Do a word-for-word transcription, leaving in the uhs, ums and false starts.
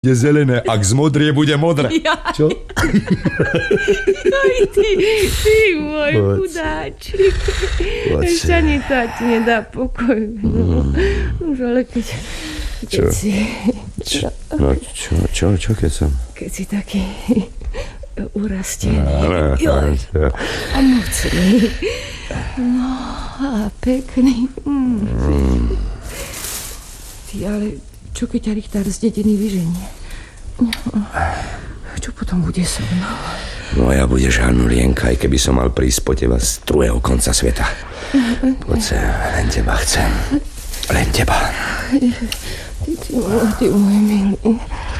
je zelené, ak zmodrie, bude modré. Ja. Čo? Aj ty, ty môj chudáčik. Ešte ani to ti nedá pokoj. No, už ale keď, keď čo? si... Čo? No čo, čo, čo keď som? Keď si taký urastený. No, Joj, a mocný. No a pekný. Mm. Mm. Ty, ale čo keď ťa Richtár z dediny vyženie? Čo potom bude so mnou? Moja budeš Hanulienka, aj keby som mal prísť po teba z druhého konca sveta. Poď sem, len teba chcem. Len teba. Ty, ty, ty môj milý.